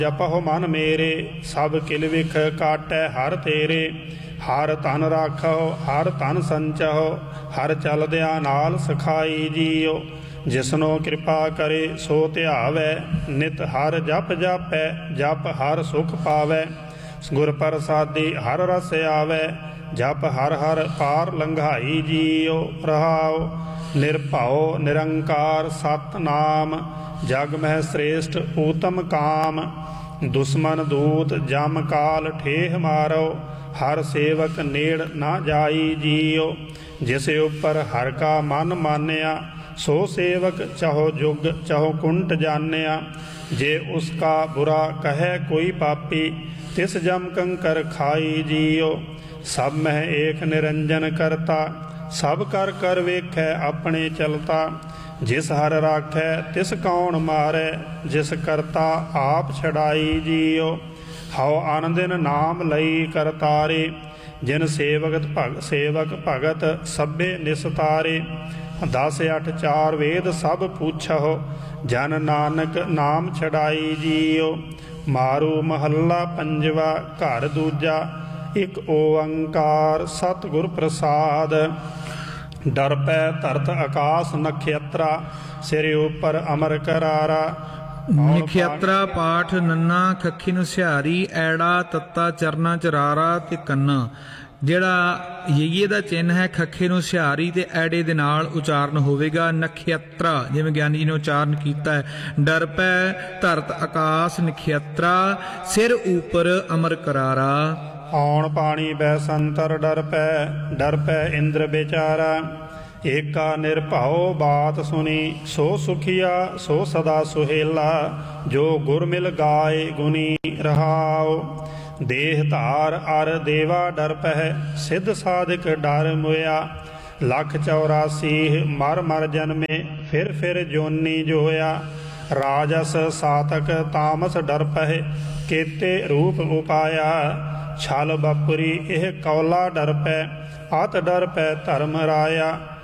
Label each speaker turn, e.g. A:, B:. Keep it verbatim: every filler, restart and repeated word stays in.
A: ਜਪਹੁ ਮਨ ਮੇਰੇ, ਸਭ ਕਿਲ ਵਿਖ ਕਾਟੈ ਹਰ ਤੇਰੇ। ਹਰ ਧਨ ਰਾਖਹੁ, ਹਰ ਧਨ ਸੰਚਹੁ, ਹਰ ਚਲਦਿਆਂ ਨਾਲ ਸਖਾਈ ਜੀਓ। ਜਿਸਨੋ ਕਿਰਪਾ ਕਰੇ ਸੋ ਧਿਆਵੈ, ਨਿਤ ਹਰ ਜਪ ਜਾਪੈ, ਜਪ ਹਰ ਸੁਖ ਪਾਵੈ। ਗੁਰ ਪ੍ਰਸਾਦੀ ਹਰ ਰਸ ਆਵੈ, ਜਪ ਹਰ ਹਰ ਪਾਰ ਲੰਘਾਈ ਜੀਓ। ਰਹਾਉ ਨਿਰਭਉ ਨਿਰੰਕਾਰ ਸਤਿਨਾਮ, ਜਗ ਮਹਿ ਸ੍ਰੇਸ਼ਟ ਊਤਮ ਕਾਮ। ਦੁਸ਼ਮਨ ਦੂਤ ਜਮ ਕਾਲ ਠੇਹ ਮਾਰੋ, ਹਰ ਸੇਵਕ ਨੇੜ ਨਾ ਜਾਈ ਜੀਓ। ਜਿਸ ਉਪਰ ਹਰ ਕਾ ਮਨ ਮਾਨਿਆ, ਸੋ ਸੇਵਕ ਚਾਹੋ ਜੁਗ ਚਾਹੋ ਕੁੰਟ ਜਾਨਿਆ। ਜੇ ਉਸਕਾ ਬੁਰਾ ਕਹੈ ਕੋਈ ਪਾਪੀ, ਤਿਸ ਜਮ ਕੰਕਰ ਖਾਈ ਜੀਓ। ਸਭ ਮਹਿ ਏਕ ਨਿਰੰਜਨ ਕਰਤਾ, ਸਭ ਕਰ ਕਰ ਵੇਖੈ ਆਪਣੇ ਚਲਤਾ। ਜਿਸ ਹਰ ਰਾਖੈ ਤਿਸ ਕੌਣ ਮਾਰੈ, ਜਿਸ ਕਰਤਾ ਆਪ ਛਡਾਈ ਜੀਓ। ਹਉ ਆਨੰਦਿਨ ਨਾਮ ਲਈ ਕਰਤਾਰੇ, ਜਿਨ ਸੇਵਕਤ ਭਗ ਸੇਵਕ ਭਗਤ ਸਭੇ ਨਿਸਤਾਰੇ। ਦਸ ਅਠ ਚਾਰ ਵੇਦ ਸਭ ਪੁੱਛਹੁ, ਜਨ ਨਾਨਕ ਨਾਮ ਛਡਾਈ ਜੀਓ। ਮਾਰੂ ਮਹੱਲਾ ਪੰਜਵਾ, ਘਰ ਦੂਜਾ। ਇਕ ਓੰਕਾਰ ਸਤਿਗੁਰ ਪ੍ਰਸਾਦ। ਡਰ ਪੈ ਧਰਤ ਆਕਾਸ ਨਖੇਤਰਾ, ਸਿਰ ਉਪਰ ਅਮਰ ਕਰਾਰਾ।
B: ਨਖੇਤਰਾ ਪਾਠ ਨੰਨਾ ਖੱਖੀ ਨੂੰ ਸਿਹਾਰੀ, ਐੜਾ ਤੱਤਾ ਚਰਨਾ ਚਰਾਰਾ ਤੇ ਕੰਨਾ। ਜਿਹੜਾ ਯਈਏ ਦਾ ਚਿੰਨ੍ਹ ਹੈ ਖੱਖੇ ਨੂੰ ਸਿਹਾਰੀ ਤੇ ਐੜੇ ਦੇ ਨਾਲ ਉਚਾਰਨ ਹੋਵੇਗਾ ਨਖੇਤਰਾ, ਜਿਵੇਂ ਗਿਆਨੀ ਜੀ ਨੇ ਉਚਾਰਨ ਕੀਤਾ ਹੈ। ਡਰ ਪੈ ਧਰਤ ਆਕਾਸ ਨਖੇਤਰਾ, ਸਿਰ ਉਪਰ ਅਮਰ ਕਰਾਰਾ।
A: ਔਣ ਪਾਣੀ ਬੈ ਸੰਤਰ ਡਰ ਪੈ, ਡਰ ਪੈ ਇੰਦਰ ਵਿਚਾਰਾ। ਏਕਾ ਨਿਰਭਉ ਬਾਤ ਸੁਣੀ, ਸੋ ਸੁਖੀਆ ਸੋ ਸਦਾ ਸੁਹੇਲਾ। ਜੋ ਗੁਰ ਮਿਲ ਗਾਏ ਗੁਣੀ ਰਹਾਉ, ਦੇਹ ਧਾਰ ਅਰ ਦੇਵਾ ਡਰ ਪਹਿ, ਸਿੱਧ ਸਾਧਕ ਡਰ ਮੁਇਆ। ਲੱਖ ਚੌਰਾਸੀ ਮਰ ਮਰ ਜਨਮੇ, ਫਿਰ ਫਿਰ ਜੋਨੀ ਜੋਇਆ। ਰਾਜਸ ਸਾਤਕ ਤਾਮਸ ਡਰ ਪਹਿ, ਕੇਤੇ ਰੂਪ ਉਪਾਇਆ। ਛਲ ਬਪੁਰੀ ਇਹ ਕੌਲਾ ਡਰ ਪੈ, ਅਤ ਡਰ ਪੈ ਧਰਮ ਰਾਇਆ।